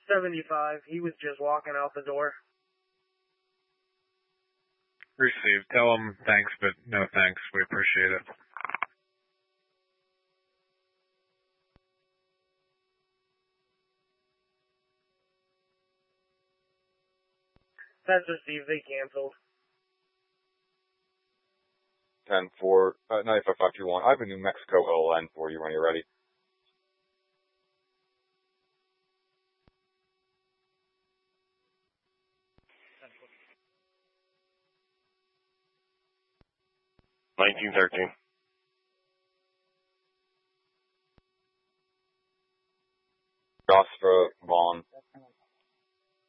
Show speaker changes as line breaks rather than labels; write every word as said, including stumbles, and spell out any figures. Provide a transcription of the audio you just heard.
seventy-five. He was just walking out the door.
Received. Tell him thanks, but no thanks. We appreciate it.
That's received. They canceled.
ten four, uh, nine five five two one. I have a New Mexico L N for you when you're ready.
nineteen thirteen.